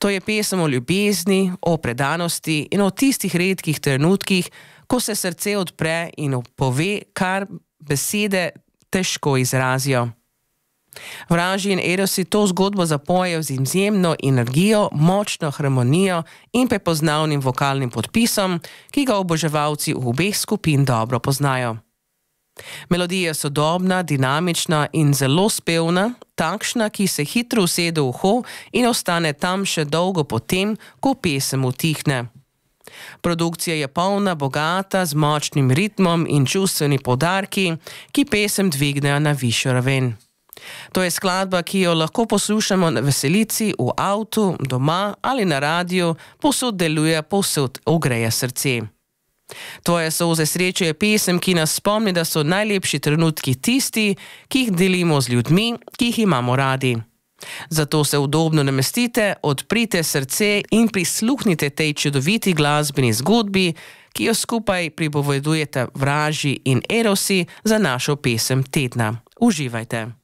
To je pesem o ljubezni, o predanosti in o tistih redkih trenutkih, ko se srce odpre in pove, kar besede težko izrazijo. Vraži in Erosi to zgodbo zapojejo z izjemno energijo, močno harmonijo in prepoznavnim vokalnim podpisom, ki ga oboževalci obeh skupin dobro poznajo. Melodija je sodobna, dinamična in zelo spevna, takšna, ki se hitro usede v uho in ostane tam še dolgo potem, ko pesem utihne. Produkcija je polna, bogata, z močnim ritmom in čustveni poudarki, ki pesem dvignejo na višjo raven. To je skladba, ki jo lahko poslušamo na veselici, v avtu, doma ali na radiju, povsod deluje, povsod ogreje srce. Tvoje solze sreče je pesem, ki nas spomni, da so najlepši trenutki tisti, ki jih delimo z ljudmi, ki jih imamo radi. Zato se udobno namestite, odprite srce in prisluhnite tej čudoviti glasbeni zgodbi, ki jo skupaj pripovedujeta Vraži in Erosi za našo pesem tedna. Uživajte!